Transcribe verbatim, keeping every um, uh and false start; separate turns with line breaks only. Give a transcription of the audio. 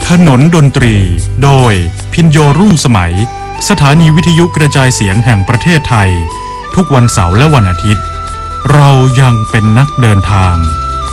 ถนนดนตรีโดยพิญโยรุ่งสมัยสถานีวิทยุกระจายเสียงแห่งประเทศไทยทุกวันเสาร์และวันอาทิตย์เรายังเป็นนักเดินทาง